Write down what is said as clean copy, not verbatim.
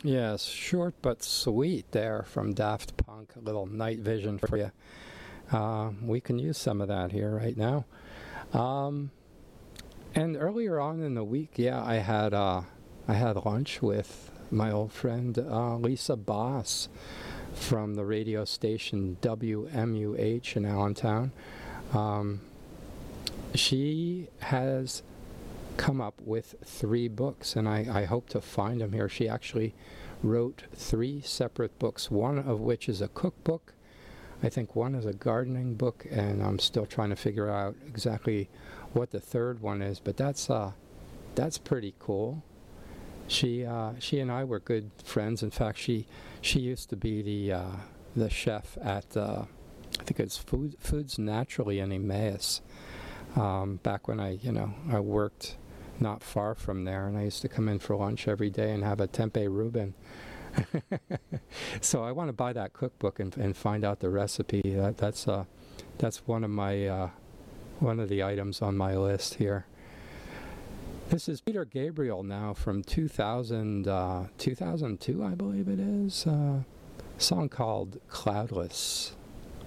Yes, short but sweet there from Daft Punk. A little Night Vision for you. We can use some of that here right now. And earlier on in the week, yeah, I had lunch with my old friend Lisa Boss from the radio station WMUH in Allentown. She has come up with 3 books, and I hope to find them here. She actually wrote 3 separate books, one of which is a cookbook. I think one is a gardening book, and I'm still trying to figure out exactly what the third one is, but that's pretty cool. She and I were good friends. In fact, she used to be the chef at I think it's Foods Naturally in Emmaus. Back when I worked not far from there, and I used to come in for lunch every day and have a tempeh Reuben. So I want to buy that cookbook and find out the recipe. That's one of my one of the items on my list here. This is Peter Gabriel now from 2002, I believe it is. A song called Cloudless.